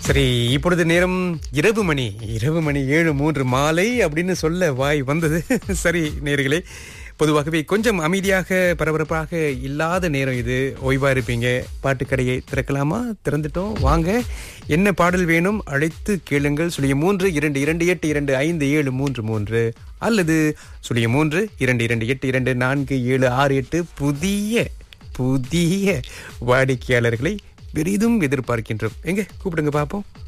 சரி, இப்பொழுது நேரம் இரவு மணி 7:03 மாலை அப்படின்னு சொல்ல வாய் வந்தது. சரி நேயர்களே, பொதுவாகவே கொஞ்சம் அமைதியாக பரபரப்பாக இல்லாத நேரம் இது. ஓய்வா இருப்பீங்க. பாட்டுக்கடையை திறக்கலாமா? திறந்துட்டோம், வாங்க. என்ன பாடல் வேணும் அழைத்து கேளுங்கள். 0322282533 அல்லது 0322282478. புதிய வாடிக்கையாளர்களை பெரிதும் எதிர்பார்க்கின்றோம். எங்க கூப்பிடுங்க பாப்போம்.